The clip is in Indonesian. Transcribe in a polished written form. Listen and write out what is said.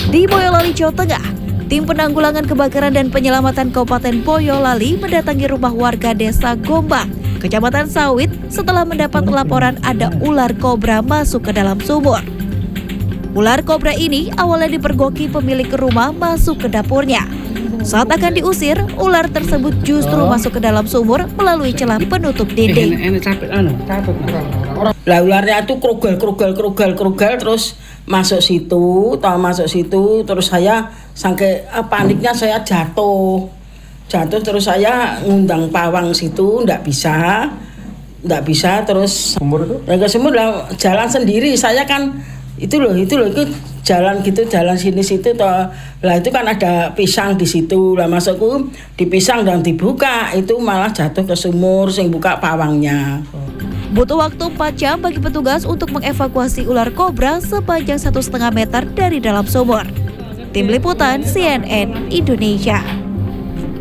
Di Boyolali, Jawa Tengah, tim penanggulangan kebakaran dan penyelamatan Kabupaten Boyolali mendatangi rumah warga desa Gombang, Kecamatan Sawit setelah mendapat laporan ada ular kobra masuk ke dalam sumur. Ular kobra ini awalnya dipergoki pemilik rumah masuk ke dapurnya. Saat akan diusir, ular tersebut justru masuk ke dalam sumur melalui celah penutup dinding. Lah ularnya itu krugal terus masuk situ terus saya sampai paniknya saya jatuh terus saya ngundang pawang situ ndak bisa terus sumur lah jalan sendiri saya kan itu jalan sini situ toh. Lah itu kan ada pisang di situ, lah masukku di pisang dan dibuka itu malah jatuh ke sumur sing buka pawangnya. Butuh waktu 4 jam bagi petugas untuk mengevakuasi ular kobra sepanjang 1,5 meter dari dalam sumur. Tim Liputan CNN Indonesia.